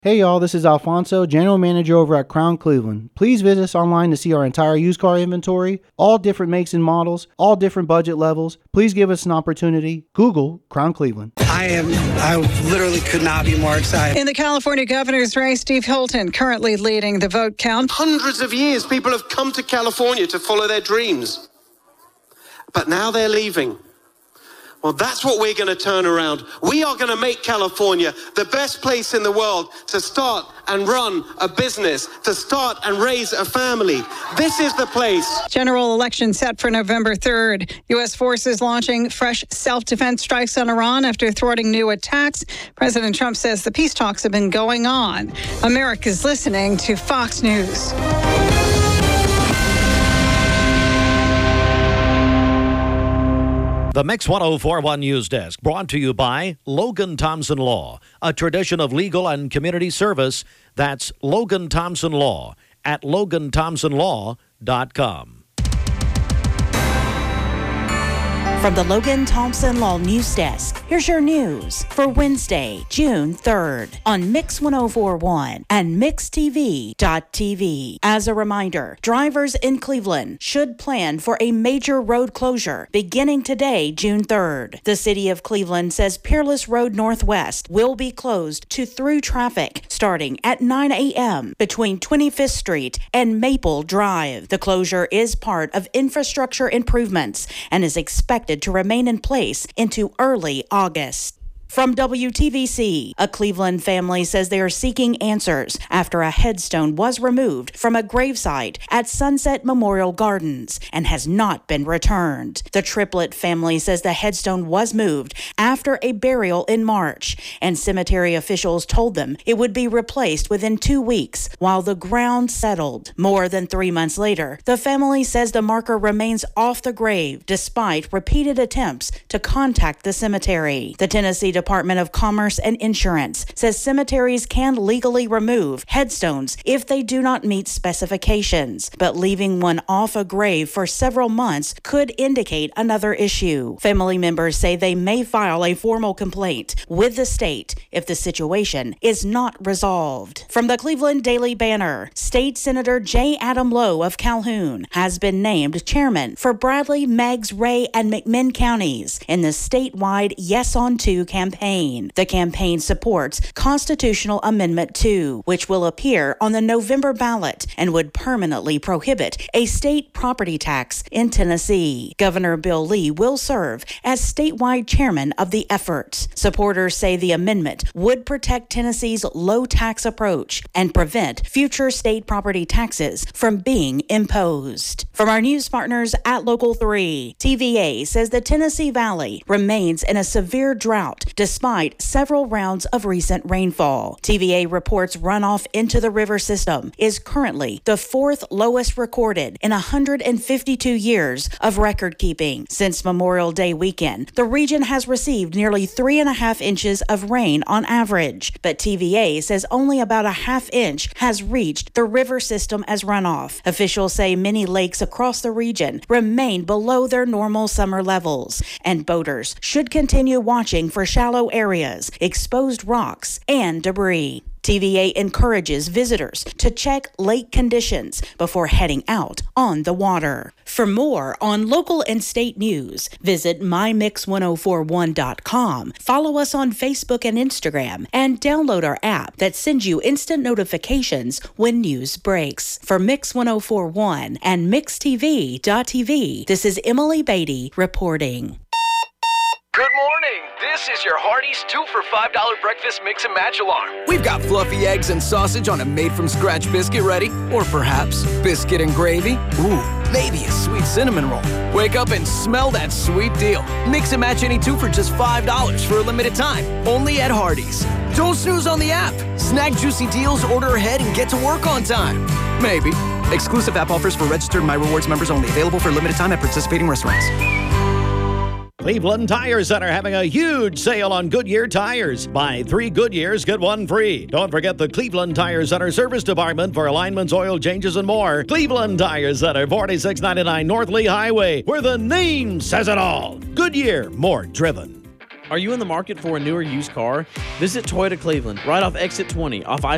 Hey y'all, this is Alfonso, General Manager over at Crown Cleveland. Please visit us online to see our entire used car inventory, all different makes and models, all different budget levels. Please give us an opportunity. Google Crown Cleveland. I literally could not be more excited. In the California governor's race, Steve Hilton currently leading the vote count. Hundreds of years people have come to California to follow their dreams. But now they're leaving. Well, that's what we're going to turn around. We are going to make California the best place in the world to start and run a business, to start and raise a family. This is the place. General election set for November 3rd. U.S. forces launching fresh self-defense strikes on Iran after thwarting new attacks. President Trump says the peace talks have been going on. America's listening to Fox News. The Mix 1041 News Desk, brought to you by Logan Thompson Law, a tradition of legal and community service. That's Logan Thompson Law at LoganThompsonLaw.com. From the Logan Thompson Law News Desk, here's your news for Wednesday, June 3rd on Mix 1041 and MixTV.tv. As a reminder, drivers in Cleveland should plan for a major road closure beginning today, June 3rd. The city of Cleveland says Peerless Road Northwest will be closed to through traffic starting at 9 a.m. between 25th Street and Maple Drive. The closure is part of infrastructure improvements and is expected to remain in place into early August. From WTVC, a Cleveland family says they are seeking answers after a headstone was removed from a gravesite at Sunset Memorial Gardens and has not been returned. The Triplet family says the headstone was moved after a burial in March, and cemetery officials told them it would be replaced within 2 weeks while the ground settled. More than 3 months later, the family says the marker remains off the grave despite repeated attempts to contact the cemetery. The Tennessee Department of Commerce and Insurance says cemeteries can legally remove headstones if they do not meet specifications, but leaving one off a grave for several months could indicate another issue. Family members say they may file a formal complaint with the state if the situation is not resolved. From the Cleveland Daily Banner, State Senator J. Adam Lowe of Calhoun has been named chairman for Bradley, Meigs, Ray, and McMinn counties in the statewide Yes on 2 campaign. The campaign supports Constitutional Amendment 2, which will appear on the November ballot and would permanently prohibit a state property tax in Tennessee. Governor Bill Lee will serve as statewide chairman of the effort. Supporters say the amendment would protect Tennessee's low tax approach and prevent future state property taxes from being imposed. From our news partners at Local 3, TVA says the Tennessee Valley remains in a severe drought despite several rounds of recent rainfall. TVA reports runoff into the river system is currently the fourth lowest recorded in 152 years of record keeping. Since Memorial Day weekend, the region has received nearly 3.5 inches of rain on average, but TVA says only about a half inch has reached the river system as runoff. Officials say many lakes across the region remain below their normal summer levels, and boaters should continue watching for shallow areas, exposed rocks, and debris. TVA encourages visitors to check lake conditions before heading out on the water. For more on local and state news, visit mymix1041.com, follow us on Facebook and Instagram, and download our app that sends you instant notifications when news breaks. For Mix 1041 and MixTV.tv, this is Emily Beatty reporting. Good morning. This is your Hardee's 2 for $5 breakfast mix and match alarm. We've got fluffy eggs and sausage on a made-from-scratch biscuit ready, or perhaps biscuit and gravy. Ooh, maybe a sweet cinnamon roll. Wake up and smell that sweet deal. Mix and match any 2 for just $5 for a limited time, only at Hardee's. Don't snooze on the app. Snag juicy deals, order ahead, and get to work on time. Maybe. Exclusive app offers for registered My Rewards members only. Available for a limited time at participating restaurants. Cleveland Tire Center having a huge sale on Goodyear tires. Buy 3 Goodyears, get 1 free. Don't forget the Cleveland Tire Center service department for alignments, oil changes, and more. Cleveland Tire Center, 4699 North Lee Highway, where the name says it all. Goodyear, more driven. Are you in the market for a newer used car? Visit Toyota Cleveland, right off exit 20 off I